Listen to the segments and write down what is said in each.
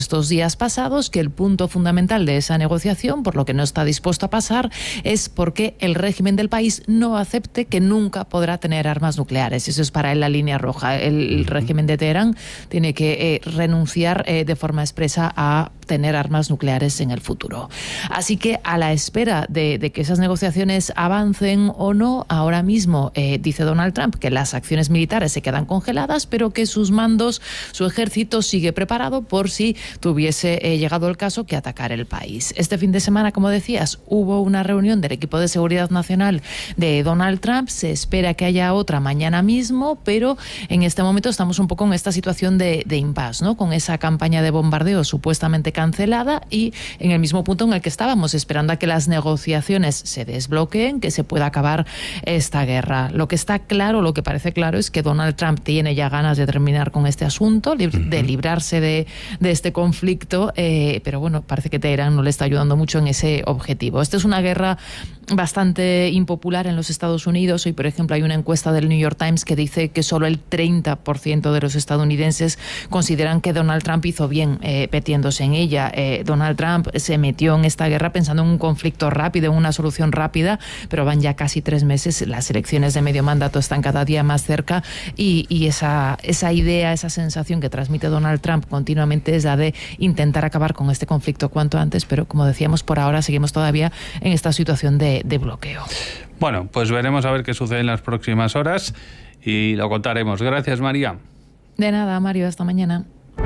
estos días pasados que el punto fundamental de esa negociación, por lo que no está dispuesto a pasar, es porque el régimen del país no acepte que nunca podrá tener armas nucleares. Eso es para él la línea roja. El régimen de Teherán tiene que renunciar de forma expresa a tener armas nucleares en el futuro. Así que a la espera de que esas negociaciones avancen o no, ahora mismo dice Donald Trump que las acciones militares se quedan congeladas, pero que sus mandos, su ejército sigue preparado por si tuviese llegado el caso que atacar el país. Este fin de semana, como decías, hubo una reunión del equipo de seguridad nacional de Donald Trump. Se espera que haya otra mañana mismo, pero en este momento estamos un poco en esta situación de impasse, ¿no? Con esa campaña de bombardeo supuestamente cancelada y en el mismo punto en el que estábamos, esperando a que las negociaciones se desbloqueen, que se pueda acabar esta guerra. Lo que está claro, lo que parece claro, es que Donald Trump tiene ya ganas de terminar con este asunto, de librarse de este conflicto, pero bueno, parece que Teherán no le está ayudando mucho en ese objetivo. Esta es una guerra bastante impopular en los Estados Unidos. Hoy, por ejemplo, hay una encuesta del New York Times que dice que solo el 30% de los estadounidenses consideran que Donald Trump hizo bien metiéndose en ella. Donald Trump se metió en esta guerra pensando en un conflicto rápido, en una solución rápida, pero van ya casi 3 meses. Las elecciones de medio mandato están cada día más cerca y esa idea, esa sensación que transmite Donald Trump continuamente es la de intentar acabar con este conflicto cuanto antes, pero como decíamos, por ahora seguimos todavía en esta situación de bloqueo. Bueno, pues veremos a ver qué sucede en las próximas horas y lo contaremos. Gracias, María. De nada, Mario, hasta mañana.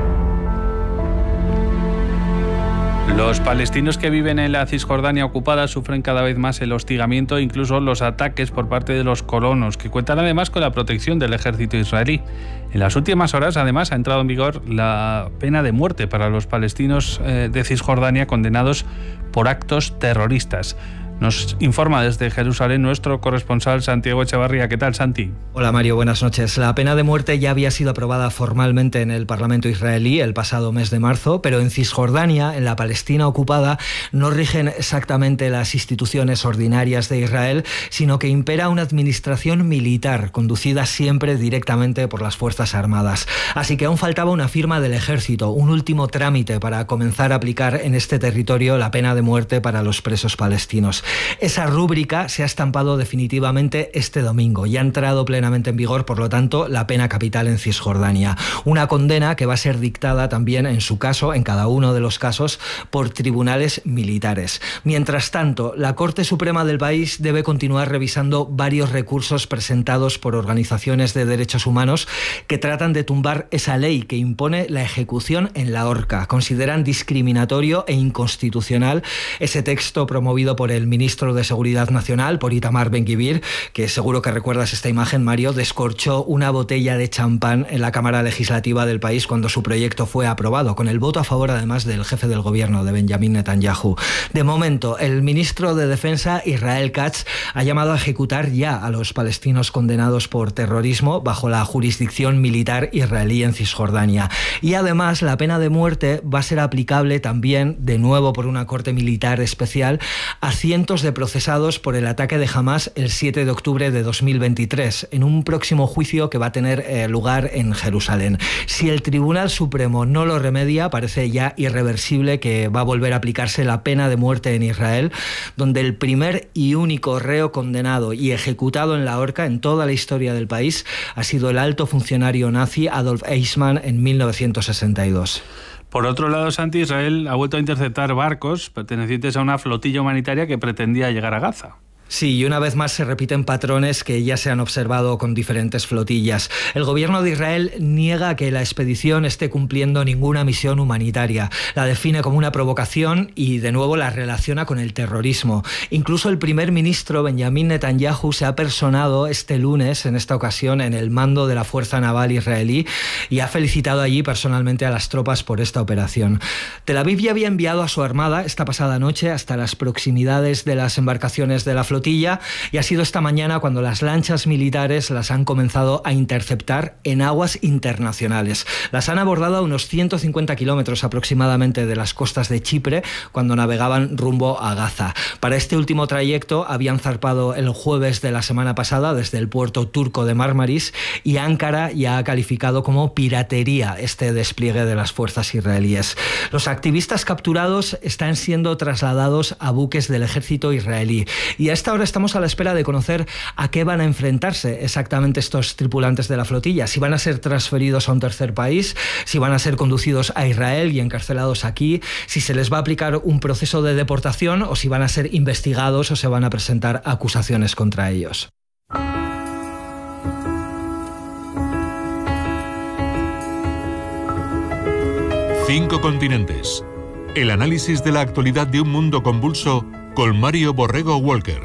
Los palestinos que viven en la Cisjordania ocupada sufren cada vez más el hostigamiento e incluso los ataques por parte de los colonos, que cuentan además con la protección del ejército israelí. En las últimas horas, además, ha entrado en vigor la pena de muerte para los palestinos de Cisjordania condenados por actos terroristas. Nos informa desde Jerusalén nuestro corresponsal Santiago Echevarría. ¿Qué tal, Santi? Hola, Mario, buenas noches. La pena de muerte ya había sido aprobada formalmente en el Parlamento israelí el pasado mes de marzo, pero en Cisjordania, en la Palestina ocupada, no rigen exactamente las instituciones ordinarias de Israel, sino que impera una administración militar, conducida siempre directamente por las Fuerzas Armadas. Así que aún faltaba una firma del ejército, un último trámite para comenzar a aplicar en este territorio la pena de muerte para los presos palestinos. Esa rúbrica se ha estampado definitivamente este domingo y ha entrado plenamente en vigor, por lo tanto, la pena capital en Cisjordania. Una condena que va a ser dictada también, en su caso, en cada uno de los casos, por tribunales militares. Mientras tanto, la Corte Suprema del país debe continuar revisando varios recursos presentados por organizaciones de derechos humanos que tratan de tumbar esa ley que impone la ejecución en la horca. Consideran discriminatorio e inconstitucional ese texto promovido por el ministro de Seguridad Nacional, por Itamar Ben-Gvir, que seguro que recuerdas esta imagen, Mario, descorchó una botella de champán en la Cámara Legislativa del país cuando su proyecto fue aprobado, con el voto a favor además del jefe del gobierno, de Benjamin Netanyahu. De momento, el ministro de Defensa, Israel Katz, ha llamado a ejecutar ya a los palestinos condenados por terrorismo bajo la jurisdicción militar israelí en Cisjordania. Y además, la pena de muerte va a ser aplicable también, de nuevo por una corte militar especial, a cientos de procesados por el ataque de Hamás el 7 de octubre de 2023, en un próximo juicio que va a tener lugar en Jerusalén. Si el Tribunal Supremo no lo remedia, parece ya irreversible que va a volver a aplicarse la pena de muerte en Israel, donde el primer y único reo condenado y ejecutado en la horca en toda la historia del país ha sido el alto funcionario nazi Adolf Eichmann en 1962. Por otro lado, Santi, Israel ha vuelto a interceptar barcos pertenecientes a una flotilla humanitaria que pretendía llegar a Gaza. Sí, y una vez más se repiten patrones que ya se han observado con diferentes flotillas. El gobierno de Israel niega que la expedición esté cumpliendo ninguna misión humanitaria. La define como una provocación y, de nuevo, la relaciona con el terrorismo. Incluso el primer ministro Benjamin Netanyahu se ha personado este lunes, en esta ocasión, en el mando de la Fuerza Naval israelí y ha felicitado allí personalmente a las tropas por esta operación. Tel Aviv ya había enviado a su armada esta pasada noche hasta las proximidades de las embarcaciones de la flotilla flotilla, y ha sido esta mañana cuando las lanchas militares las han comenzado a interceptar en aguas internacionales. Las han abordado a unos 150 kilómetros aproximadamente de las costas de Chipre cuando navegaban rumbo a Gaza. Para este último trayecto habían zarpado el jueves de la semana pasada desde el puerto turco de Marmaris, y Ankara ya ha calificado como piratería este despliegue de las fuerzas israelíes. Los activistas capturados están siendo trasladados a buques del ejército israelí, y a esta hora estamos a la espera de conocer a qué van a enfrentarse exactamente estos tripulantes de la flotilla, si van a ser transferidos a un tercer país, si van a ser conducidos a Israel y encarcelados aquí, si se les va a aplicar un proceso de deportación o si van a ser investigados o se van a presentar acusaciones contra ellos. Cinco continentes. El análisis de la actualidad de un mundo convulso con Mario Borrego Walker.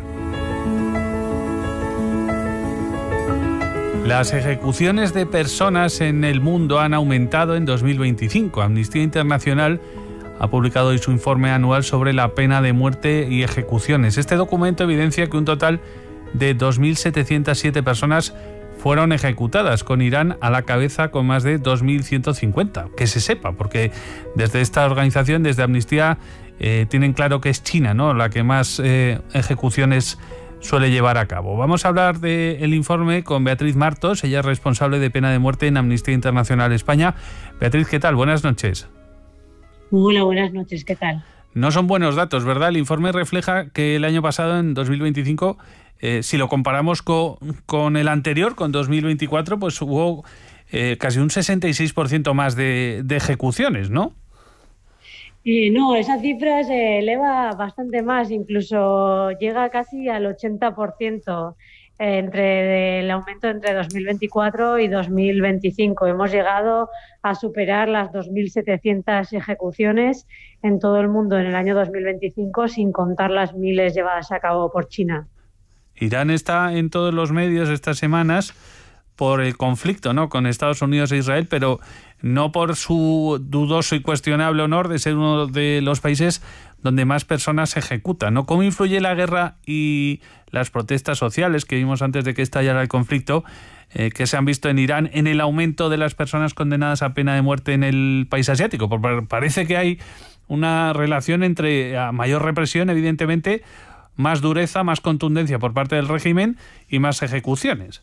Las ejecuciones de personas en el mundo han aumentado en 2025. Amnistía Internacional ha publicado hoy su informe anual sobre la pena de muerte y ejecuciones. Este documento evidencia que un total de 2.707 personas fueron ejecutadas, con Irán a la cabeza con más de 2.150. Que se sepa, porque desde esta organización, desde Amnistía, tienen claro que es China, ¿no?, la que más ejecuciones suele llevar a cabo. Vamos a hablar del informe con Beatriz Martos. Ella es responsable de pena de muerte en Amnistía Internacional España. Beatriz, ¿qué tal? Buenas noches. Hola, buenas noches, ¿qué tal? No son buenos datos, ¿verdad? El informe refleja que el año pasado, en 2025, si lo comparamos con el anterior, con 2024, pues hubo casi un 66% más de ejecuciones, ¿no? No, esa cifra se eleva bastante más, incluso llega casi al 80% entre el aumento entre 2024 y 2025. Hemos llegado a superar las 2.700 ejecuciones en todo el mundo en el año 2025, sin contar las miles llevadas a cabo por China. Irán está en todos los medios estas semanas por el conflicto, ¿no?, con Estados Unidos e Israel, pero no por su dudoso y cuestionable honor de ser uno de los países donde más personas se ejecutan, ¿no? ¿Cómo influye la guerra y las protestas sociales que vimos antes de que estallara el conflicto, que se han visto en Irán, en el aumento de las personas condenadas a pena de muerte en el país asiático? Porque parece que hay una relación entre mayor represión, evidentemente, más dureza, más contundencia por parte del régimen y más ejecuciones.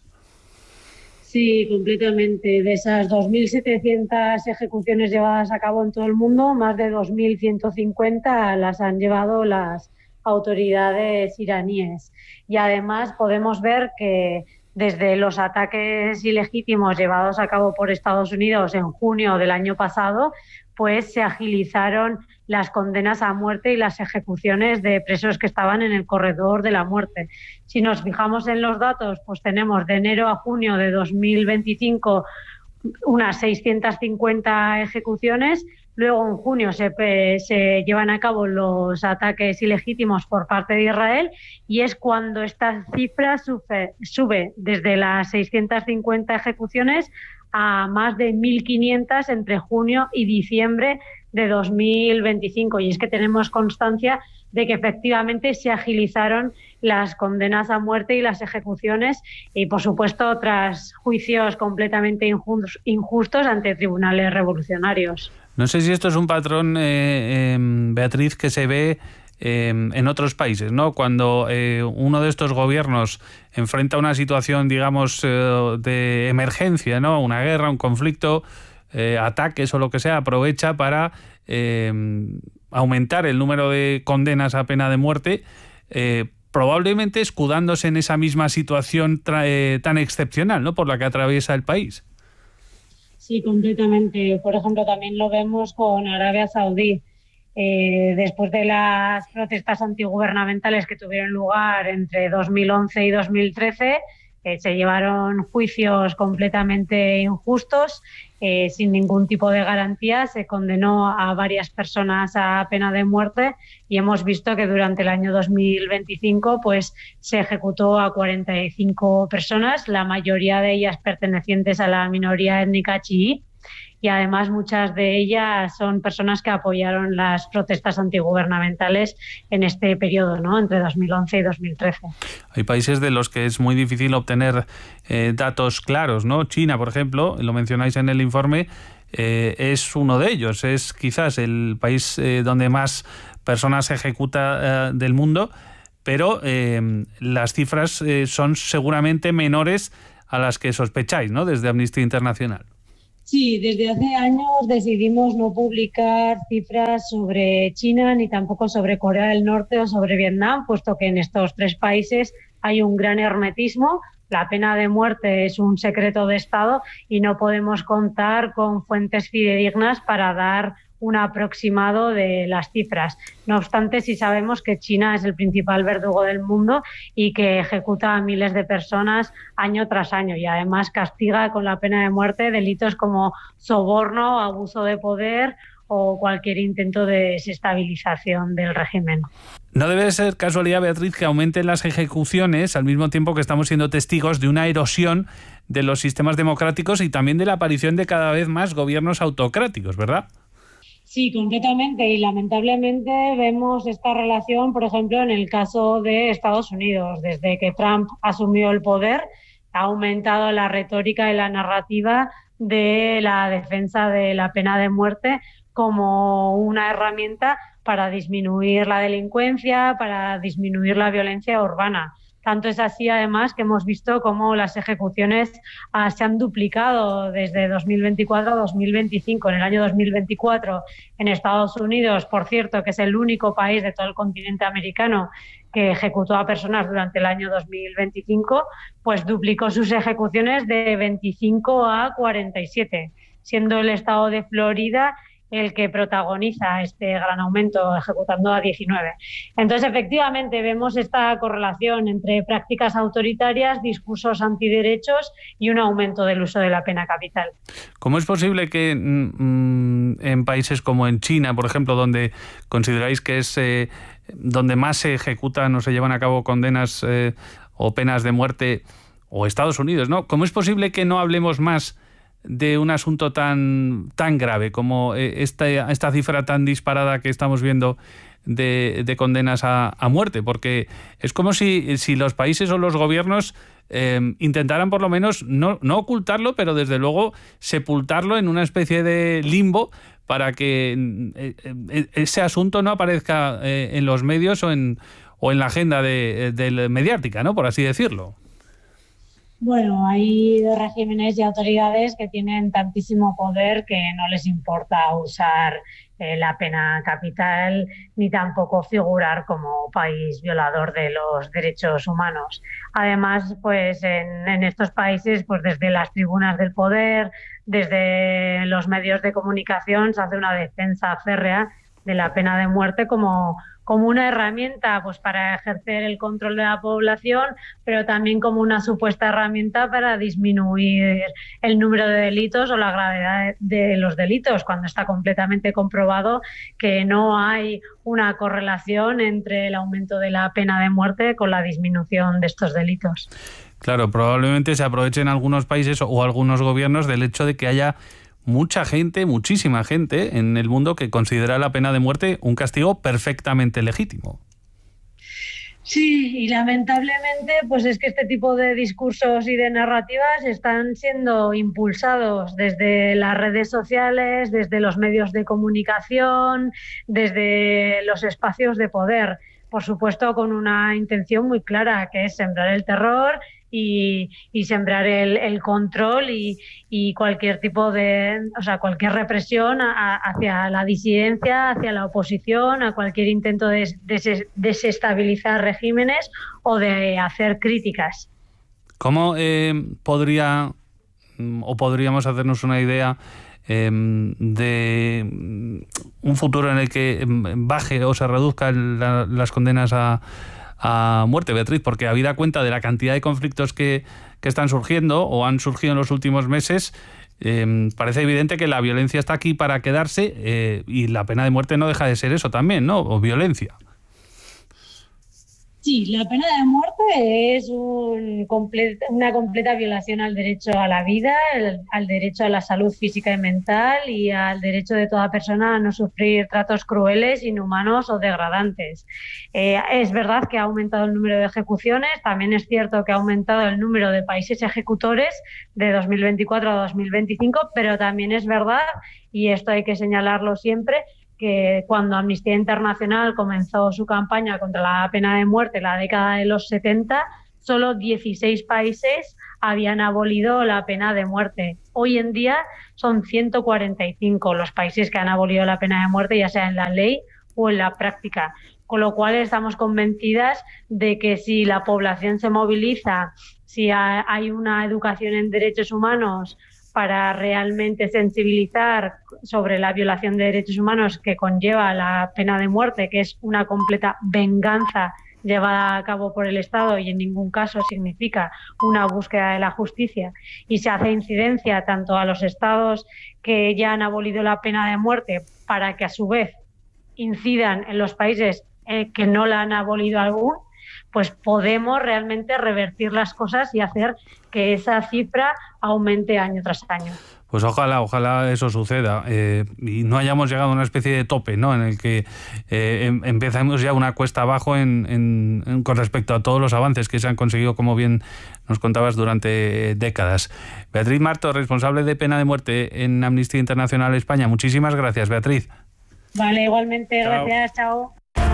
Sí, completamente. De esas 2.700 ejecuciones llevadas a cabo en todo el mundo, más de 2.150 las han llevado las autoridades iraníes. Y además podemos ver que desde los ataques ilegítimos llevados a cabo por Estados Unidos en junio del año pasado, pues se agilizaron las condenas a muerte y las ejecuciones de presos que estaban en el corredor de la muerte. Si nos fijamos en los datos, pues tenemos de enero a junio de 2025 unas 650 ejecuciones. Luego en junio se llevan a cabo los ataques ilegítimos por parte de Israel, y es cuando esta cifra sube desde las 650 ejecuciones a más de 1.500 entre junio y diciembre de 2025. Y es que tenemos constancia de que efectivamente se agilizaron las condenas a muerte y las ejecuciones, y por supuesto tras juicios completamente injustos ante tribunales revolucionarios. No sé si esto es un patrón, Beatriz, que se ve en otros países, ¿no? Cuando uno de estos gobiernos enfrenta una situación, digamos, de emergencia, ¿no?, una guerra, un conflicto, ataques o lo que sea, aprovecha para aumentar el número de condenas a pena de muerte, probablemente escudándose en esa misma situación tan excepcional, ¿no?, por la que atraviesa el país. Sí, completamente. Por ejemplo, también lo vemos con Arabia Saudí. Después de las protestas antigubernamentales que tuvieron lugar entre 2011 y 2013, se llevaron juicios completamente injustos, sin ningún tipo de garantía. Se condenó a varias personas a pena de muerte, y hemos visto que durante el año 2025 pues, se ejecutó a 45 personas, la mayoría de ellas pertenecientes a la minoría étnica chií. y además muchas de ellas son personas que apoyaron las protestas antigubernamentales en este periodo, ¿no?, entre 2011 y 2013. Hay países de los que es muy difícil obtener datos claros, ¿no? China, por ejemplo, lo mencionáis en el informe, es uno de ellos. Es quizás el país donde más personas se ejecuta del mundo, pero las cifras son seguramente menores a las que sospecháis, ¿no?, desde Amnistía Internacional. Sí, desde hace años decidimos no publicar cifras sobre China ni tampoco sobre Corea del Norte o sobre Vietnam, puesto que en estos tres países hay un gran hermetismo. La pena de muerte es un secreto de Estado y no podemos contar con fuentes fidedignas para dar un aproximado de las cifras. No obstante, sí sabemos que China es el principal verdugo del mundo y que ejecuta a miles de personas año tras año, y además castiga con la pena de muerte delitos como soborno, abuso de poder o cualquier intento de desestabilización del régimen. No debe ser casualidad, Beatriz, que aumenten las ejecuciones al mismo tiempo que estamos siendo testigos de una erosión de los sistemas democráticos y también de la aparición de cada vez más gobiernos autocráticos, ¿verdad? Sí, completamente, y lamentablemente vemos esta relación, por ejemplo, en el caso de Estados Unidos. Desde que Trump asumió el poder, ha aumentado la retórica y la narrativa de la defensa de la pena de muerte como una herramienta para disminuir la delincuencia, para disminuir la violencia urbana. Tanto es así, además, que hemos visto cómo las ejecuciones se han duplicado desde 2024 a 2025. En el año 2024, en Estados Unidos, por cierto, que es el único país de todo el continente americano que ejecutó a personas durante el año 2025, pues duplicó sus ejecuciones de 25 a 47, siendo el estado de Florida el que protagoniza este gran aumento, ejecutando a 19. Entonces, efectivamente, vemos esta correlación entre prácticas autoritarias, discursos antiderechos y un aumento del uso de la pena capital. ¿Cómo es posible que en países como en China, por ejemplo, donde consideráis que es donde más se ejecutan o se llevan a cabo condenas o penas de muerte, o Estados Unidos, ¿no? ¿Cómo es posible que no hablemos más de un asunto tan grave como esta cifra tan disparada que estamos viendo de condenas a muerte? Porque es como si los países o los gobiernos intentaran por lo menos no ocultarlo, pero desde luego sepultarlo en una especie de limbo para que ese asunto no aparezca en los medios o en la agenda de mediática, ¿no?, por así decirlo. Bueno, hay regímenes y autoridades que tienen tantísimo poder que no les importa usar la pena capital ni tampoco figurar como país violador de los derechos humanos. Además, pues en estos países, pues desde las tribunas del poder, desde los medios de comunicación, se hace una defensa férrea de la pena de muerte como una herramienta, pues, para ejercer el control de la población, pero también como una supuesta herramienta para disminuir el número de delitos o la gravedad de los delitos, cuando está completamente comprobado que no hay una correlación entre el aumento de la pena de muerte con la disminución de estos delitos. Claro, probablemente se aprovechen algunos países o algunos gobiernos del hecho de que haya mucha gente, muchísima gente en el mundo que considera la pena de muerte un castigo perfectamente legítimo. Sí, y lamentablemente pues es que este tipo de discursos y de narrativas están siendo impulsados desde las redes sociales, desde los medios de comunicación, desde los espacios de poder. Por supuesto, con una intención muy clara, que es sembrar el terror y sembrar el control y cualquier tipo de, cualquier represión hacia la disidencia, hacia la oposición, a cualquier intento de desestabilizar regímenes o de hacer críticas. ¿Cómo podríamos hacernos una idea de un futuro en el que baje o se reduzcan las condenas a muerte, Beatriz? Porque habida cuenta de la cantidad de conflictos que están surgiendo o han surgido en los últimos meses, parece evidente que la violencia está aquí para quedarse y la pena de muerte no deja de ser eso también, ¿no? O violencia. Sí, la pena de muerte es una completa violación al derecho a la vida, al derecho a la salud física y mental y al derecho de toda persona a no sufrir tratos crueles, inhumanos o degradantes. Es verdad que ha aumentado el número de ejecuciones, también es cierto que ha aumentado el número de países ejecutores de 2024 a 2025, pero también es verdad, y esto hay que señalarlo siempre, que cuando Amnistía Internacional comenzó su campaña contra la pena de muerte en la década de los 70, solo 16 países habían abolido la pena de muerte. Hoy en día son 145 los países que han abolido la pena de muerte, ya sea en la ley o en la práctica. Con lo cual estamos convencidas de que si la población se moviliza, si hay una educación en derechos humanos para realmente sensibilizar sobre la violación de derechos humanos que conlleva la pena de muerte, que es una completa venganza llevada a cabo por el Estado y en ningún caso significa una búsqueda de la justicia, y se hace incidencia tanto a los Estados que ya han abolido la pena de muerte para que a su vez incidan en los países que no la han abolido aún, pues podemos realmente revertir las cosas y hacer que esa cifra aumente año tras año. Pues ojalá eso suceda y no hayamos llegado a una especie de tope, ¿no?, en el que empezamos ya una cuesta abajo con respecto a todos los avances que se han conseguido, como bien nos contabas, durante décadas. Beatriz Marto, responsable de pena de muerte en Amnistía Internacional España. Muchísimas gracias, Beatriz. Vale, igualmente, chao. Gracias, chao.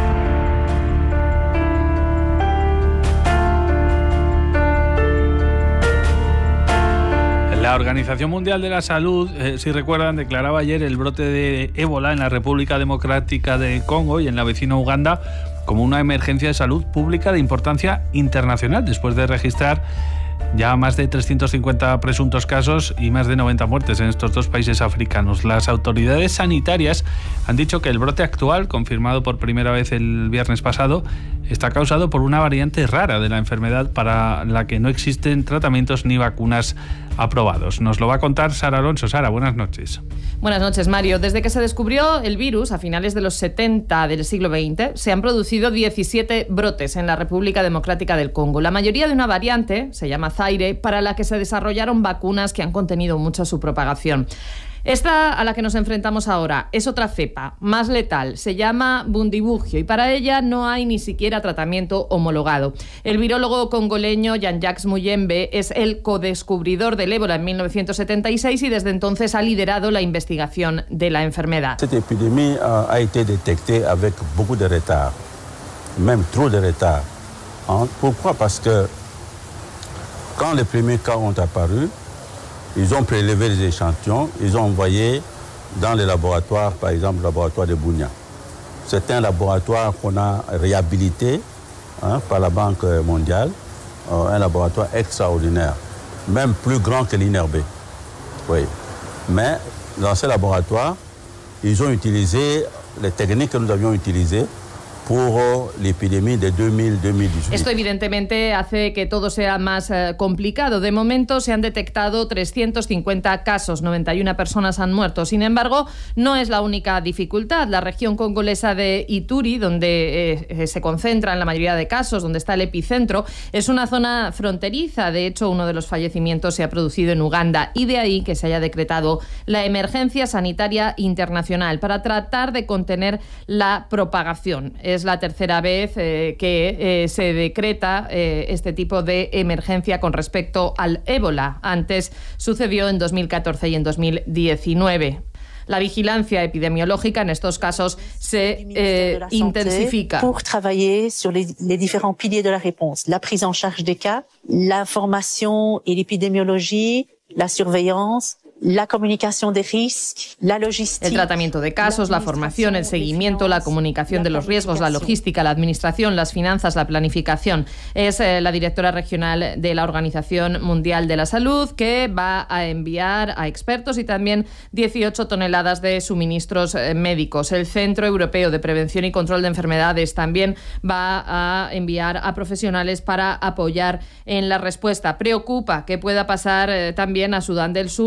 La Organización Mundial de la Salud, si recuerdan, declaraba ayer el brote de ébola en la República Democrática de Congo y en la vecina Uganda como una emergencia de salud pública de importancia internacional, después de registrar ya más de 350 presuntos casos y más de 90 muertes en estos dos países africanos. Las autoridades sanitarias han dicho que el brote actual, confirmado por primera vez el viernes pasado, está causado por una variante rara de la enfermedad para la que no existen tratamientos ni vacunas aprobados. Nos lo va a contar Sara Alonso. Sara, buenas noches. Buenas noches, Mario. Desde que se descubrió el virus a finales de los 70 del siglo XX, se han producido 17 brotes en la República Democrática del Congo. La mayoría de una variante, se llama Zaire, para la que se desarrollaron vacunas que han contenido mucho su propagación. Esta a la que nos enfrentamos ahora es otra cepa, más letal, se llama Bundibugyo y para ella no hay ni siquiera tratamiento homologado. El virólogo congoleño Jean-Jacques Muyembe es el codescubridor del ébola en 1976 y desde entonces ha liderado la investigación de la enfermedad. Esta epidemia ha été detectada avec beaucoup de retard, même trop de retard. Pourquoi? Parce que quand les premiers cas ont apparu, ils ont prélevé les échantillons, ils ont envoyé dans les laboratoires, par exemple le laboratoire de Bunia. C'est un laboratoire qu'on a réhabilité par la Banque mondiale, un laboratoire extraordinaire, même plus grand que l'INRB. Oui. Mais dans ce laboratoire, ils ont utilisé les techniques que nous avions utilisées por la epidemia de 2018. Esto evidentemente hace que todo sea más complicado. De momento se han detectado 350 casos, 91 personas han muerto. Sin embargo, no es la única dificultad. La región congolesa de Ituri, donde se concentran la mayoría de casos, donde está el epicentro, es una zona fronteriza. De hecho, uno de los fallecimientos se ha producido en Uganda y de ahí que se haya decretado la emergencia sanitaria internacional para tratar de contener la propagación. Es la tercera vez que se decreta este tipo de emergencia con respecto al ébola. Antes sucedió en 2014 y en 2019. La vigilancia epidemiológica en estos casos se intensifica. Pour travailler sur les différents piliers de la réponse, la prise en charge des cas, l'information et l'épidémiologie, la surveillance, la comunicación de riesgos, la logística. El tratamiento de casos, la formación, el seguimiento, la comunicación de los riesgos, la logística, la administración, las finanzas, la planificación. Es la directora regional de la Organización Mundial de la Salud que va a enviar a expertos y también 18 toneladas de suministros médicos. El Centro Europeo de Prevención y Control de Enfermedades también va a enviar a profesionales para apoyar en la respuesta. Preocupa que pueda pasar también a Sudán del Sur, donde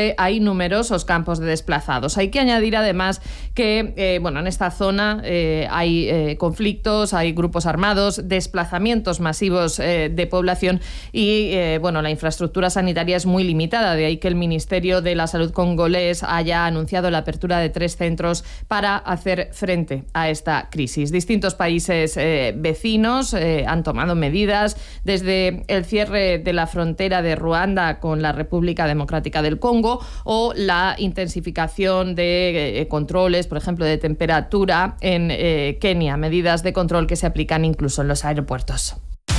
donde hay numerosos campos de desplazados. Hay que añadir además que en esta zona hay conflictos, hay grupos armados, desplazamientos masivos de población y la infraestructura sanitaria es muy limitada. De ahí que el Ministerio de la Salud congolés haya anunciado la apertura de 3 centros para hacer frente a esta crisis. Distintos países vecinos han tomado medidas, desde el cierre de la frontera de Ruanda con la República Democrática del Congo o la intensificación de controles, por ejemplo, de temperatura en Kenia, medidas de control que se aplican incluso en los aeropuertos.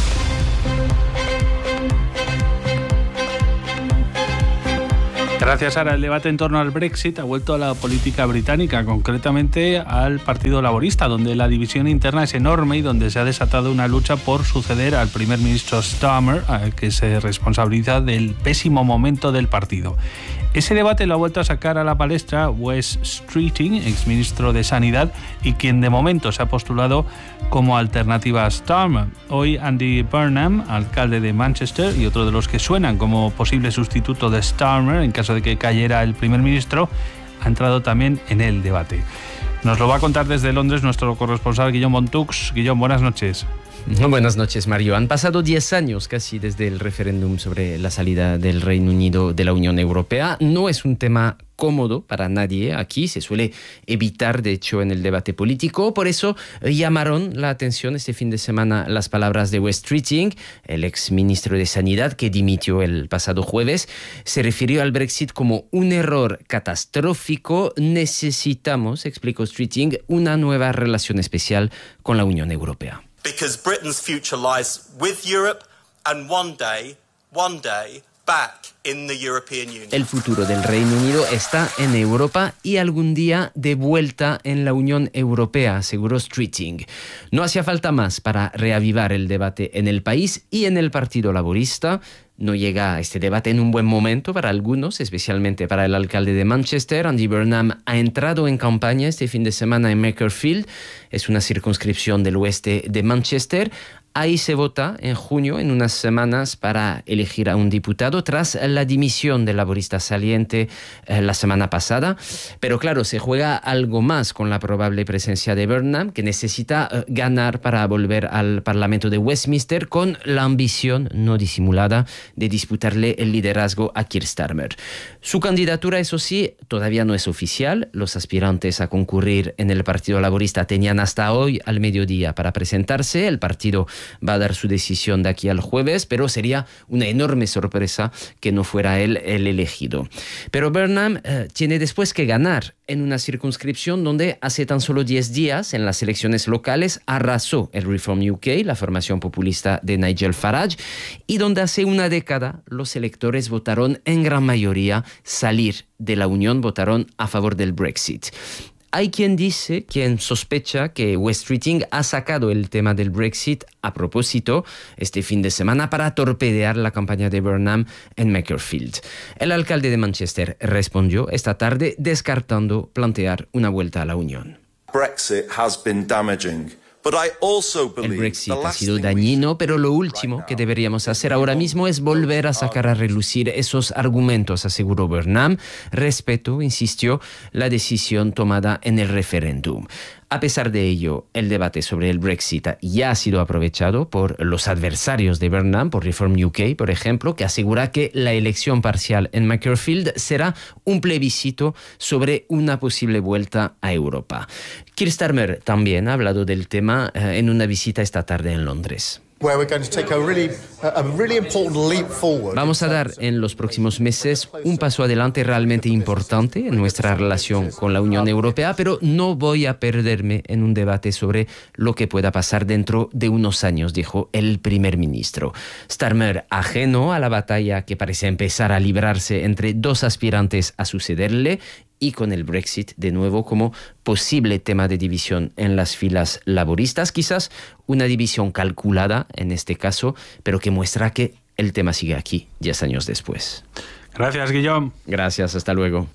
Gracias, Sara. El debate en torno al Brexit ha vuelto a la política británica, concretamente al Partido Laborista, donde la división interna es enorme y donde se ha desatado una lucha por suceder al primer ministro Starmer, que se responsabiliza del pésimo momento del partido. Ese debate lo ha vuelto a sacar a la palestra Wes Streeting, exministro de Sanidad, y quien de momento se ha postulado como alternativa a Starmer. Hoy Andy Burnham, alcalde de Manchester y otro de los que suenan como posible sustituto de Starmer en caso de que cayera el primer ministro, ha entrado también en el debate. Nos lo va a contar desde Londres nuestro corresponsal Guillaume Montux. Guillaume, buenas noches. Buenas noches, Mario. Han pasado 10 años casi desde el referéndum sobre la salida del Reino Unido de la Unión Europea. No es un tema cómodo para nadie aquí, se suele evitar, de hecho, en el debate político. Por eso llamaron la atención este fin de semana las palabras de Wes Streeting, el exministro de Sanidad que dimitió el pasado jueves. Se refirió al Brexit como un error catastrófico. Necesitamos, explicó Streeting, una nueva relación especial con la Unión Europea. Because Britain's future lies with Europe and one day, back in the European Union. El futuro del Reino Unido está en Europa y algún día de vuelta en la Unión Europea, aseguró Streeting. No hacía falta más para reavivar el debate en el país y en el Partido Laborista. No llega este debate en un buen momento para algunos, especialmente para el alcalde de Manchester. Andy Burnham ha entrado en campaña este fin de semana en Makerfield. Es una circunscripción del oeste de Manchester. Ahí se vota en junio, en unas semanas, para elegir a un diputado tras la dimisión del laborista saliente la semana pasada. Pero claro, se juega algo más con la probable presencia de Burnham, que necesita ganar para volver al Parlamento de Westminster con la ambición no disimulada de disputarle el liderazgo a Keir Starmer. Su candidatura, eso sí, todavía no es oficial. Los aspirantes a concurrir en el Partido Laborista tenían hasta hoy al mediodía para presentarse. El partido va a dar su decisión de aquí al jueves, pero sería una enorme sorpresa que no fuera él el elegido. Pero Burnham tiene después que ganar en una circunscripción donde hace tan solo 10 días, en las elecciones locales, arrasó el Reform UK, la formación populista de Nigel Farage, y donde hace una década los electores votaron en gran mayoría salir de la Unión, votaron a favor del Brexit. Hay quien sospecha que Wes Streeting ha sacado el tema del Brexit a propósito este fin de semana para torpedear la campaña de Burnham en Makerfield. El alcalde de Manchester respondió esta tarde descartando plantear una vuelta a la Unión. Brexit has been damaging. El Brexit ha sido dañino, pero lo último que deberíamos hacer ahora mismo es volver a sacar a relucir esos argumentos, aseguró Burnham. Respeto, insistió, la decisión tomada en el referéndum. A pesar de ello, el debate sobre el Brexit ya ha sido aprovechado por los adversarios de Burnham, por Reform UK, por ejemplo, que asegura que la elección parcial en Makerfield será un plebiscito sobre una posible vuelta a Europa. Keir Starmer también ha hablado del tema en una visita esta tarde en Londres. Vamos a dar en los próximos meses un paso adelante realmente importante en nuestra relación con la Unión Europea, pero no voy a perderme en un debate sobre lo que pueda pasar dentro de unos años, dijo el primer ministro. Starmer, ajeno a la batalla que parece empezar a librarse entre dos aspirantes a sucederle, y con el Brexit de nuevo como posible tema de división en las filas laboristas, quizás una división calculada en este caso, pero que muestra que el tema sigue aquí 10 años después. Gracias, Guillaume. Gracias, hasta luego.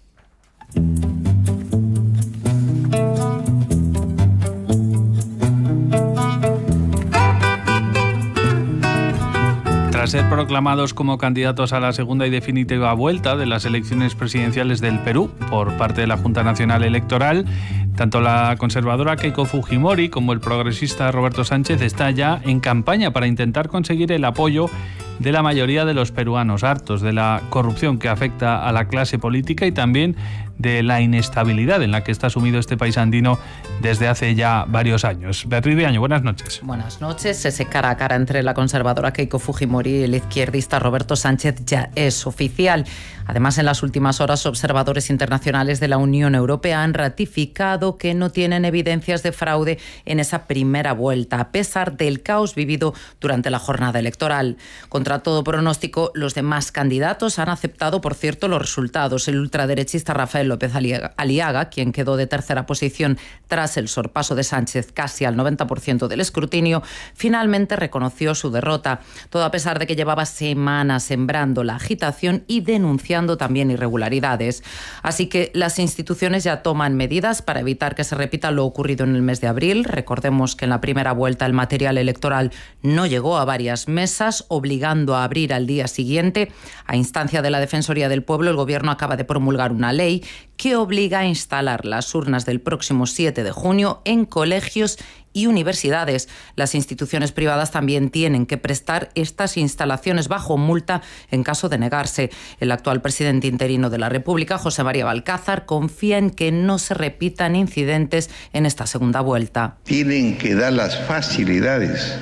Tras ser proclamados como candidatos a la segunda y definitiva vuelta de las elecciones presidenciales del Perú por parte de la Junta Nacional Electoral. Tanto la conservadora Keiko Fujimori como el progresista Roberto Sánchez están ya en campaña para intentar conseguir el apoyo de la mayoría de los peruanos, hartos de la corrupción que afecta a la clase política y también de la inestabilidad en la que está sumido este país andino desde hace ya varios años. Beatriz Viaño, buenas noches. Buenas noches. Ese cara a cara entre la conservadora Keiko Fujimori y el izquierdista Roberto Sánchez ya es oficial. Además, en las últimas horas, observadores internacionales de la Unión Europea han ratificado que no tienen evidencias de fraude en esa primera vuelta, a pesar del caos vivido durante la jornada electoral. Contra todo pronóstico, los demás candidatos han aceptado, por cierto, los resultados. El ultraderechista Rafael López Aliaga, quien quedó de tercera posición tras el sorpaso de Sánchez casi al 90% del escrutinio, finalmente reconoció su derrota. Todo a pesar de que llevaba semanas sembrando la agitación y denunciando también irregularidades. Así que las instituciones ya toman medidas para evitar que se repita lo ocurrido en el mes de abril. Recordemos que en la primera vuelta el material electoral no llegó a varias mesas, obligando a abrir al día siguiente. A instancia de la Defensoría del Pueblo, el Gobierno acaba de promulgar una ley que obliga a instalar las urnas del próximo 7 de junio en colegios y universidades. Las instituciones privadas también tienen que prestar estas instalaciones bajo multa en caso de negarse. El actual presidente interino de la República, José María Balcázar, confía en que no se repitan incidentes en esta segunda vuelta. Tienen que dar las facilidades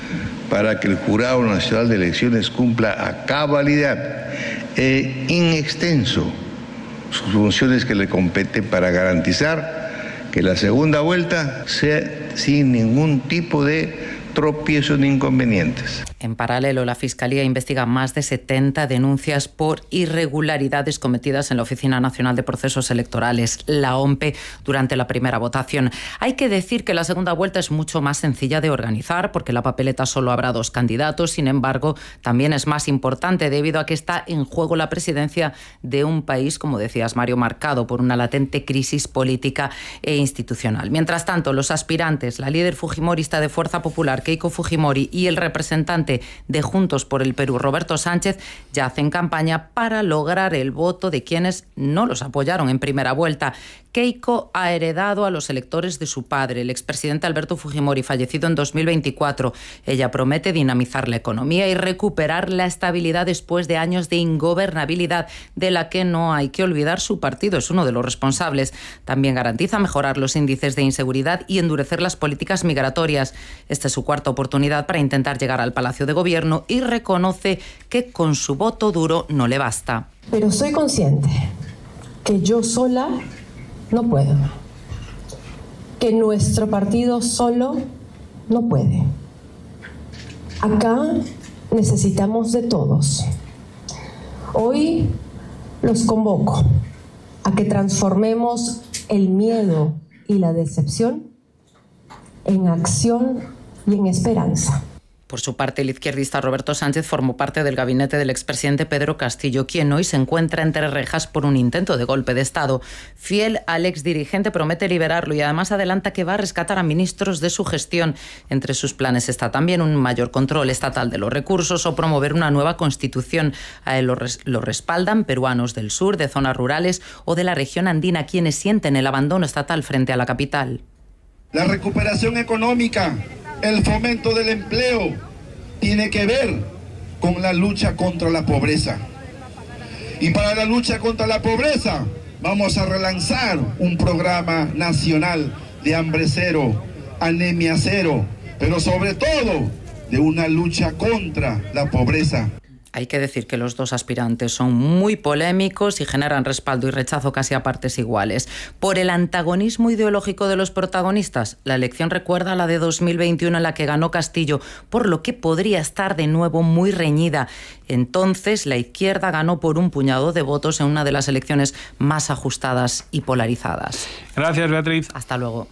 para que el Jurado Nacional de Elecciones cumpla a cabalidad e in extenso sus funciones que le competen para garantizar que la segunda vuelta sea sin ningún tipo de tropiezo ni inconvenientes. En paralelo, la Fiscalía investiga más de 70 denuncias por irregularidades cometidas en la Oficina Nacional de Procesos Electorales, la OMPE, durante la primera votación. Hay que decir que la segunda vuelta es mucho más sencilla de organizar porque la papeleta solo habrá 2 candidatos. Sin embargo, también es más importante debido a que está en juego la presidencia de un país, como decías, Mario, marcado por una latente crisis política e institucional. Mientras tanto, los aspirantes, la líder fujimorista de Fuerza Popular, Keiko Fujimori, y el representante de Juntos por el Perú, Roberto Sánchez, ya hacen campaña para lograr el voto de quienes no los apoyaron en primera vuelta. Keiko ha heredado a los electores de su padre, el expresidente Alberto Fujimori, fallecido en 2024. Ella promete dinamizar la economía y recuperar la estabilidad después de años de ingobernabilidad, de la que no hay que olvidar su partido es uno de los responsables. También garantiza mejorar los índices de inseguridad y endurecer las políticas migratorias. Esta es su cuarta oportunidad para intentar llegar al Palacio de Gobierno y reconoce que con su voto duro no le basta. Pero soy consciente que yo sola no puedo, que nuestro partido solo no puede. Acá necesitamos de todos. Hoy los convoco a que transformemos el miedo y la decepción en acción y en esperanza. Por su parte, el izquierdista Roberto Sánchez formó parte del gabinete del expresidente Pedro Castillo, quien hoy se encuentra entre rejas por un intento de golpe de Estado. Fiel al exdirigente, promete liberarlo y además adelanta que va a rescatar a ministros de su gestión. Entre sus planes está también un mayor control estatal de los recursos o promover una nueva constitución. A él lo respaldan peruanos del sur, de zonas rurales o de la región andina, quienes sienten el abandono estatal frente a la capital. La recuperación económica, el fomento del empleo, tiene que ver con la lucha contra la pobreza. Y para la lucha contra la pobreza vamos a relanzar un programa nacional de hambre cero, anemia cero, pero sobre todo de una lucha contra la pobreza. Hay que decir que los dos aspirantes son muy polémicos y generan respaldo y rechazo casi a partes iguales. Por el antagonismo ideológico de los protagonistas, la elección recuerda a la de 2021 en la que ganó Castillo, por lo que podría estar de nuevo muy reñida. Entonces, la izquierda ganó por un puñado de votos en una de las elecciones más ajustadas y polarizadas. Gracias, Beatriz. Hasta luego.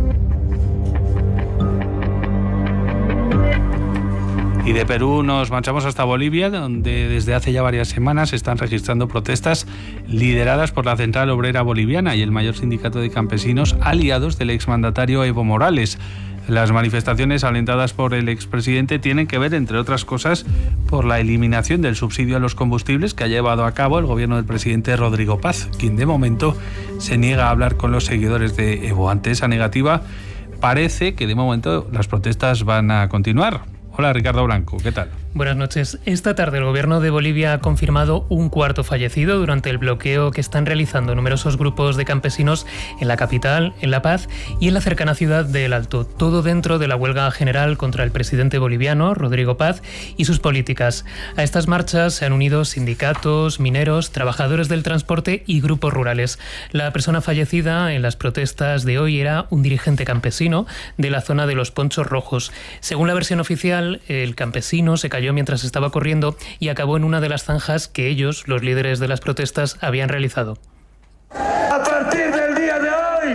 Y de Perú nos marchamos hasta Bolivia, donde desde hace ya varias semanas se están registrando protestas lideradas por la Central Obrera Boliviana y el mayor sindicato de campesinos aliados del exmandatario Evo Morales. Las manifestaciones alentadas por el expresidente tienen que ver, entre otras cosas, por la eliminación del subsidio a los combustibles que ha llevado a cabo el gobierno del presidente Rodrigo Paz, quien de momento se niega a hablar con los seguidores de Evo. Ante esa negativa, parece que de momento las protestas van a continuar. Hola, Ricardo Blanco, ¿qué tal? Buenas noches. Esta tarde el gobierno de Bolivia ha confirmado un cuarto fallecido durante el bloqueo que están realizando numerosos grupos de campesinos en la capital, en La Paz y en la cercana ciudad de El Alto. Todo dentro de la huelga general contra el presidente boliviano, Rodrigo Paz, y sus políticas. A estas marchas se han unido sindicatos, mineros, trabajadores del transporte y grupos rurales. La persona fallecida en las protestas de hoy era un dirigente campesino de la zona de los Ponchos Rojos. Según la versión oficial, el campesino se cayó mientras estaba corriendo y acabó en una de las zanjas que ellos, los líderes de las protestas, habían realizado. A partir del día de hoy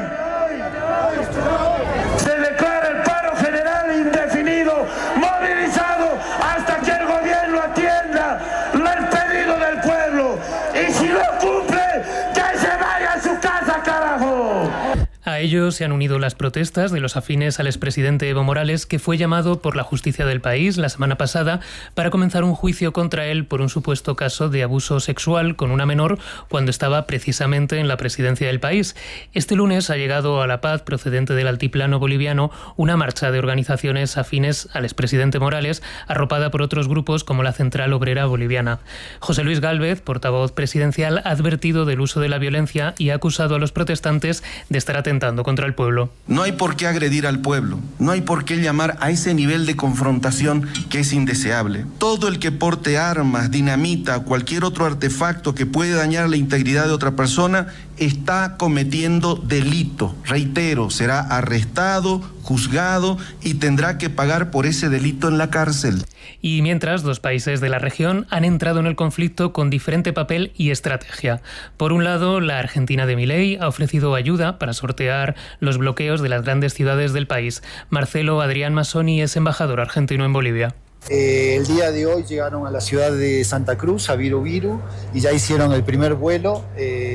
se declara el paro general indefinido, movilizado hasta que el gobierno atienda el pedido del pueblo. Y si no cumple, que se vaya a su casa, carajo. A ellos se han unido las protestas de los afines al expresidente Evo Morales, que fue llamado por la justicia del país la semana pasada para comenzar un juicio contra él por un supuesto caso de abuso sexual con una menor cuando estaba precisamente en la presidencia del país. Este lunes ha llegado a La Paz, procedente del altiplano boliviano, una marcha de organizaciones afines al expresidente Morales, arropada por otros grupos como la Central Obrera Boliviana. José Luis Gálvez, portavoz presidencial, ha advertido del uso de la violencia y ha acusado a los protestantes de estar atentando contra el pueblo. No hay por qué agredir al pueblo, no hay por qué llamar a ese nivel de confrontación que es indeseable. Todo el que porte armas, dinamita, cualquier otro artefacto que puede dañar la integridad de otra persona está cometiendo delito. Reitero, será arrestado, juzgado y tendrá que pagar por ese delito en la cárcel. Y mientras, dos países de la región han entrado en el conflicto con diferente papel y estrategia. Por un lado, la Argentina de Milei ha ofrecido ayuda para sortear los bloqueos de las grandes ciudades del país. Marcelo Adrián Massoni es embajador argentino en Bolivia. El día de hoy llegaron a la ciudad de Santa Cruz, a Viru Viru, y ya hicieron el primer vuelo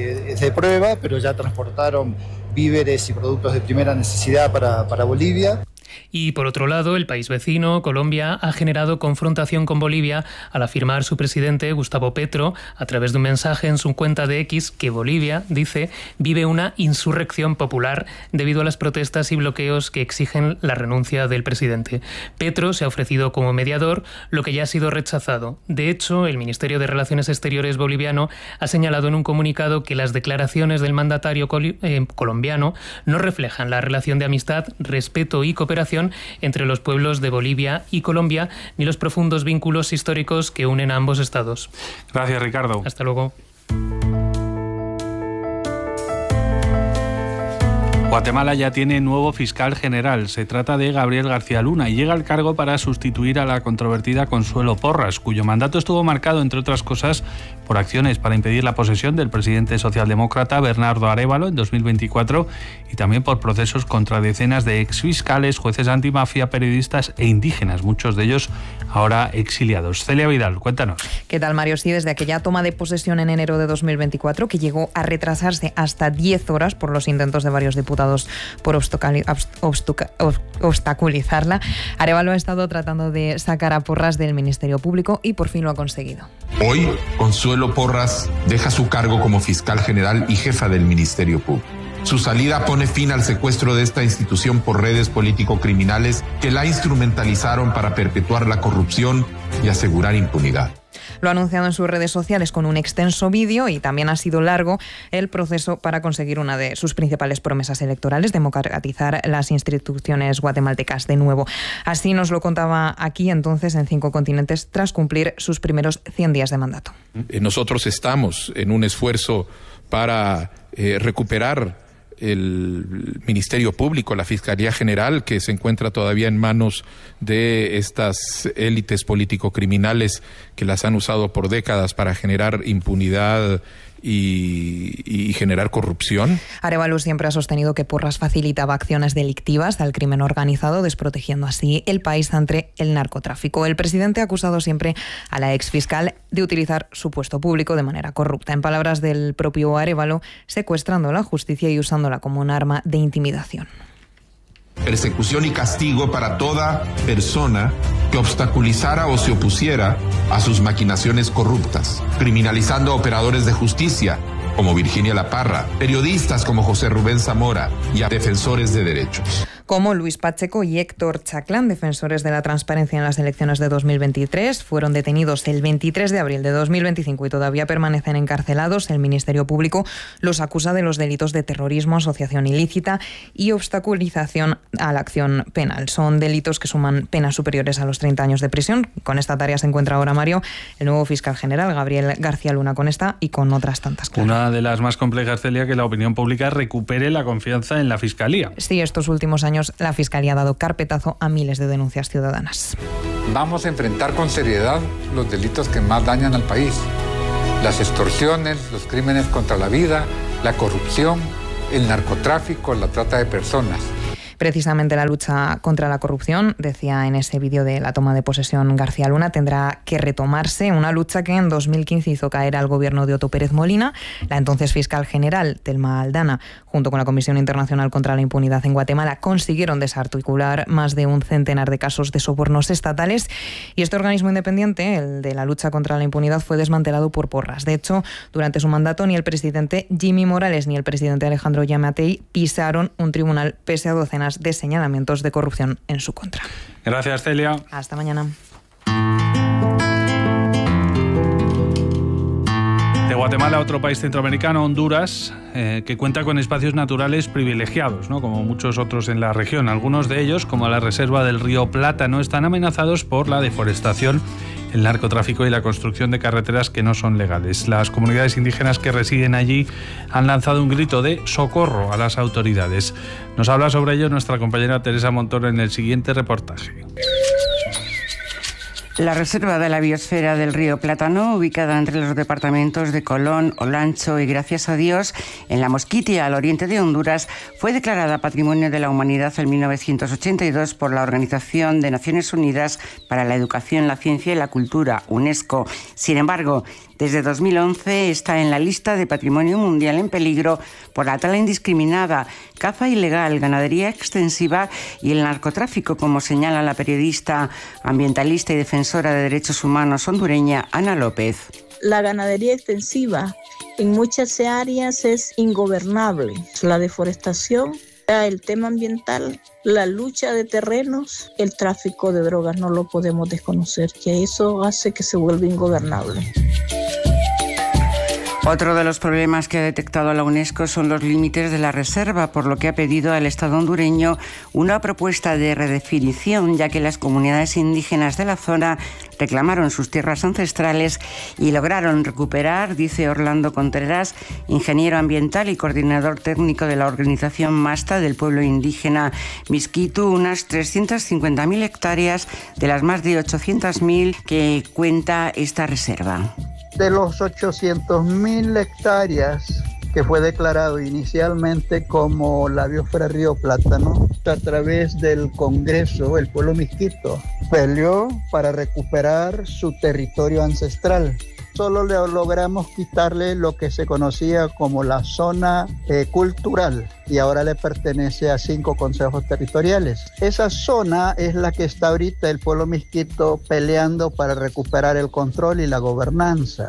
de prueba, pero ya transportaron víveres y productos de primera necesidad para Bolivia. Y por otro lado, el país vecino, Colombia, ha generado confrontación con Bolivia al afirmar su presidente, Gustavo Petro, a través de un mensaje en su cuenta de X, que Bolivia, dice, vive una insurrección popular debido a las protestas y bloqueos que exigen la renuncia del presidente. Petro se ha ofrecido como mediador, lo que ya ha sido rechazado. De hecho, el Ministerio de Relaciones Exteriores boliviano ha señalado en un comunicado que las declaraciones del mandatario colombiano no reflejan la relación de amistad, respeto y cooperación entre los pueblos de Bolivia y Colombia, ni los profundos vínculos históricos que unen a ambos estados. Gracias, Ricardo. Hasta luego. Guatemala ya tiene nuevo fiscal general. Se trata de Gabriel García Luna y llega al cargo para sustituir a la controvertida Consuelo Porras, cuyo mandato estuvo marcado, entre otras cosas, por acciones para impedir la posesión del presidente socialdemócrata Bernardo Arévalo en 2024 y también por procesos contra decenas de exfiscales, jueces antimafia, periodistas e indígenas, muchos de ellos ahora exiliados. Celia Vidal, cuéntanos. ¿Qué tal, Mario? Sí, desde aquella toma de posesión en enero de 2024, que llegó a retrasarse hasta 10 horas por los intentos de varios diputados por obstaculizarla, Arévalo ha estado tratando de sacar a Porras del Ministerio Público y por fin lo ha conseguido. Hoy, Consuelo Porras deja su cargo como fiscal general y jefa del Ministerio Público. Su salida pone fin al secuestro de esta institución por redes político-criminales que la instrumentalizaron para perpetuar la corrupción y asegurar impunidad. Lo ha anunciado en sus redes sociales con un extenso vídeo y también ha sido largo el proceso para conseguir una de sus principales promesas electorales, democratizar las instituciones guatemaltecas de nuevo. Así nos lo contaba aquí entonces en 5 continentes tras cumplir sus primeros 100 días de mandato. Nosotros estamos en un esfuerzo para recuperar el Ministerio Público, la Fiscalía General, que se encuentra todavía en manos de estas élites político-criminales que las han usado por décadas para generar impunidad y generar corrupción. Arévalo siempre ha sostenido que Porras facilitaba acciones delictivas al crimen organizado, desprotegiendo así el país ante el narcotráfico. El presidente ha acusado siempre a la exfiscal de utilizar su puesto público de manera corrupta. En palabras del propio Arévalo, secuestrando la justicia y usándola como un arma de intimidación. persecución y castigo para toda persona que obstaculizara o se opusiera a sus maquinaciones corruptas, criminalizando a operadores de justicia como Virginia La Parra, periodistas como José Rubén Zamora y a defensores de derechos. Como Luis Pacheco y Héctor Chaclán, defensores de la transparencia en las elecciones de 2023, fueron detenidos el 23 de abril de 2025 y todavía permanecen encarcelados. El Ministerio Público los acusa de los delitos de terrorismo, asociación ilícita y obstaculización a la acción penal. Son delitos que suman penas superiores a los 30 años de prisión. Con esta tarea se encuentra ahora, Mario, el nuevo fiscal general, Gabriel García Luna, con esta y con otras tantas. Claro. Una de las más complejas, Celia, que la opinión pública recupere la confianza en la Fiscalía. Sí, estos últimos años la Fiscalía ha dado carpetazo a miles de denuncias ciudadanas. Vamos a enfrentar con seriedad los delitos que más dañan al país. Las extorsiones, los crímenes contra la vida, la corrupción, el narcotráfico, la trata de personas. Precisamente la lucha contra la corrupción, decía en ese vídeo de la toma de posesión García Luna, tendrá que retomarse, una lucha que en 2015 hizo caer al gobierno de Otto Pérez Molina. La entonces fiscal general, Telma Aldana, junto con la Comisión Internacional contra la Impunidad en Guatemala, consiguieron desarticular más de un centenar de casos de sobornos estatales, y este organismo independiente, el de la lucha contra la impunidad, fue desmantelado por Porras. De hecho, durante su mandato ni el presidente Jimmy Morales ni el presidente Alejandro Giammattei pisaron un tribunal pese a docenas de señalamientos de corrupción en su contra. Gracias, Celia. Hasta mañana. De Guatemala a otro país centroamericano, Honduras, que cuenta con espacios naturales privilegiados, ¿no? Como muchos otros en la región. Algunos de ellos, como la reserva del río Plátano, están amenazados por la deforestación, el narcotráfico y la construcción de carreteras que no son legales. Las comunidades indígenas que residen allí han lanzado un grito de socorro a las autoridades. Nos habla sobre ello nuestra compañera Teresa Montoro en el siguiente reportaje. La reserva de la biosfera del río Plátano, ubicada entre los departamentos de Colón, Olancho y Gracias a Dios, en la Mosquitia, al oriente de Honduras, fue declarada Patrimonio de la Humanidad en 1982 por la Organización de Naciones Unidas para la Educación, la Ciencia y la Cultura, UNESCO. Sin embargo, desde 2011 está en la lista de Patrimonio Mundial en peligro por la tala indiscriminada, caza ilegal, ganadería extensiva y el narcotráfico, como señala la periodista, ambientalista y defensora de derechos humanos hondureña Ana López. La ganadería extensiva en muchas áreas es ingobernable. La deforestación, el tema ambiental, la lucha de terrenos, el tráfico de drogas, no lo podemos desconocer, que eso hace que se vuelva ingobernable. Otro de los problemas que ha detectado la UNESCO son los límites de la reserva, por lo que ha pedido al Estado hondureño una propuesta de redefinición, ya que las comunidades indígenas de la zona reclamaron sus tierras ancestrales y lograron recuperar, dice Orlando Contreras, ingeniero ambiental y coordinador técnico de la organización MASTA del pueblo indígena Misquitu, unas 350.000 hectáreas de las más de 800.000 que cuenta esta reserva. De los 800.000 hectáreas que fue declarado inicialmente como la biosfera Río Plátano, a través del Congreso, el pueblo Misquito peleó para recuperar su territorio ancestral. Solo le logramos quitarle lo que se conocía como la zona cultural y ahora le pertenece a 5 consejos territoriales. Esa zona es la que está ahorita el pueblo Misquito peleando para recuperar el control y la gobernanza.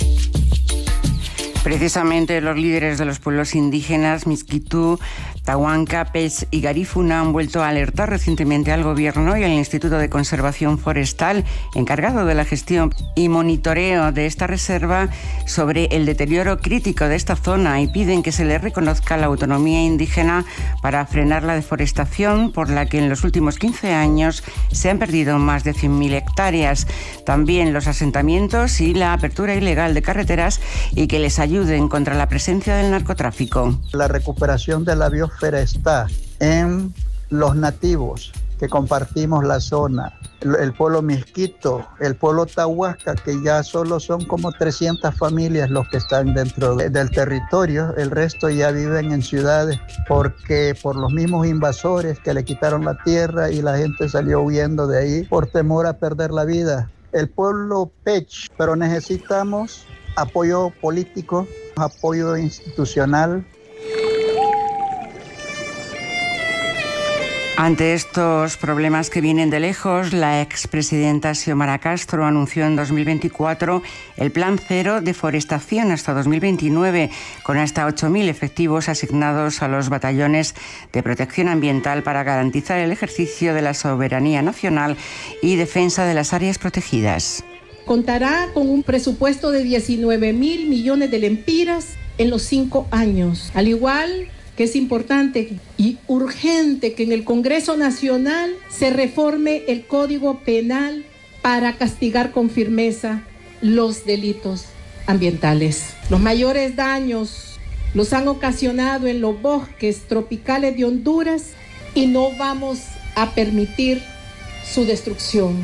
Precisamente los líderes de los pueblos indígenas Misquitu, Tahuanca, Pech y Garifuna han vuelto a alertar recientemente al Gobierno y al Instituto de Conservación Forestal, encargado de la gestión y monitoreo de esta reserva, sobre el deterioro crítico de esta zona y piden que se le reconozca la autonomía indígena para frenar la deforestación, por la que en los últimos 15 años se han perdido más de 100.000 hectáreas. También los asentamientos y la apertura ilegal de carreteras y que les ayuden contra la presencia del narcotráfico. La recuperación de la biosfera está en los nativos que compartimos la zona, el pueblo Misquito, el pueblo Tahuasca, que ya solo son como 300 familias los que están dentro del territorio, el resto ya viven en ciudades porque por los mismos invasores que le quitaron la tierra y la gente salió huyendo de ahí por temor a perder la vida. El pueblo Pech, pero necesitamos apoyo político, apoyo institucional. Ante estos problemas que vienen de lejos, la expresidenta Xiomara Castro anunció en 2024 el Plan Cero Deforestación hasta 2029, con hasta 8.000 efectivos asignados a los batallones de protección ambiental para garantizar el ejercicio de la soberanía nacional y defensa de las áreas protegidas. Contará con un presupuesto de 19.000 millones de lempiras en los 5 años, al igual que es importante y urgente que en el Congreso Nacional se reforme el Código Penal para castigar con firmeza los delitos ambientales. Los mayores daños los han ocasionado en los bosques tropicales de Honduras y no vamos a permitir su destrucción.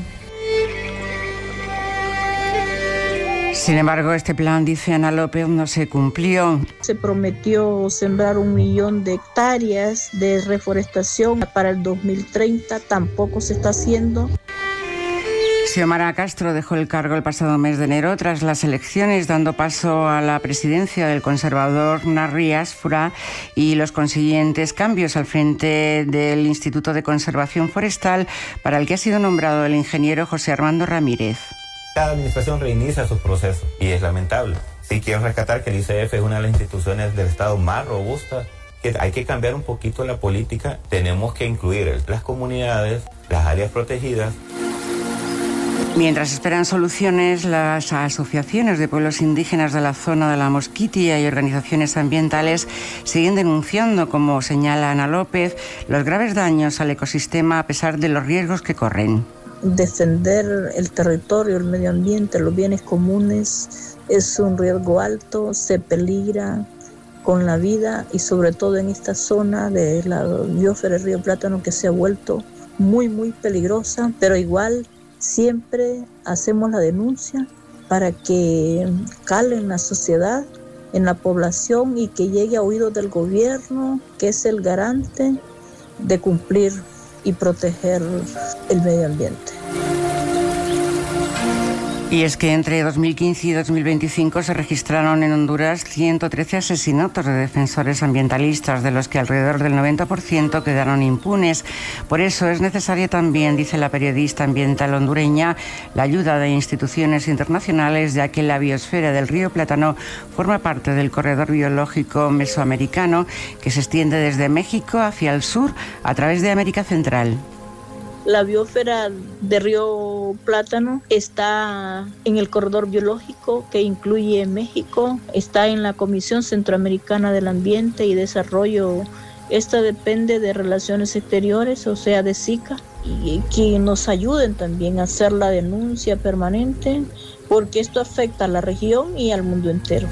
Sin embargo, este plan, dice Ana López, no se cumplió. Se prometió sembrar 1 millón de hectáreas de reforestación para el 2030, tampoco se está haciendo. Xiomara Castro dejó el cargo el pasado mes de enero tras las elecciones, dando paso a la presidencia del conservador Narrías Fura y los consiguientes cambios al frente del Instituto de Conservación Forestal, para el que ha sido nombrado el ingeniero José Armando Ramírez. Cada administración reinicia sus procesos y es lamentable. Sí quiero rescatar que el ICF es una de las instituciones del Estado más robustas, que hay que cambiar un poquito la política. Tenemos que incluir las comunidades, las áreas protegidas. Mientras esperan soluciones, las asociaciones de pueblos indígenas de la zona de la Mosquitia y organizaciones ambientales siguen denunciando, como señala Ana López, los graves daños al ecosistema a pesar de los riesgos que corren. Defender el territorio, el medio ambiente, los bienes comunes es un riesgo alto, se peligra con la vida y sobre todo en esta zona de la biosfera del río Plátano, que se ha vuelto muy peligrosa, pero igual siempre hacemos la denuncia para que cale en la sociedad, en la población, y que llegue a oídos del gobierno, que es el garante de cumplir y proteger el medio ambiente. Y es que entre 2015 y 2025 se registraron en Honduras 113 asesinatos de defensores ambientalistas, de los que alrededor del 90% quedaron impunes. Por eso es necesaria también, dice la periodista ambiental hondureña, la ayuda de instituciones internacionales, ya que la biosfera del río Plátano forma parte del corredor biológico mesoamericano que se extiende desde México hacia el sur a través de América Central. La biosfera de Río Plátano está en el corredor biológico que incluye México, está en la Comisión Centroamericana del Ambiente y Desarrollo. Esta depende de Relaciones Exteriores, o sea, de SICA, y que nos ayuden también a hacer la denuncia permanente, porque esto afecta a la región y al mundo entero.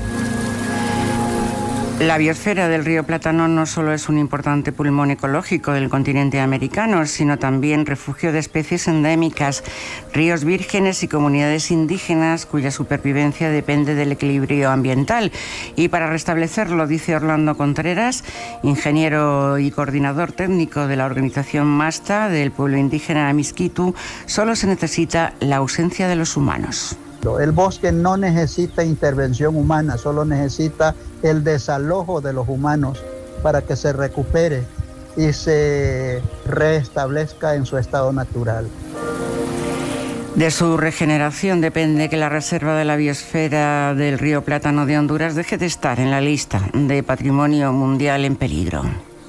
La biosfera del río Plátano no solo es un importante pulmón ecológico del continente americano, sino también refugio de especies endémicas, ríos vírgenes y comunidades indígenas cuya supervivencia depende del equilibrio ambiental. Y para restablecerlo, dice Orlando Contreras, ingeniero y coordinador técnico de la organización MASTA del pueblo indígena Amisquitu, solo se necesita la ausencia de los humanos. El bosque no necesita intervención humana, solo necesita el desalojo de los humanos para que se recupere y se restablezca en su estado natural. De su regeneración depende que la reserva de la biosfera del río Plátano de Honduras deje de estar en la lista de Patrimonio Mundial en peligro.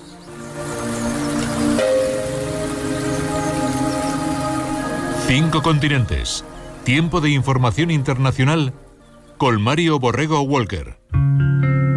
Cinco continentes. Tiempo de información internacional con Mario Borrego Walker.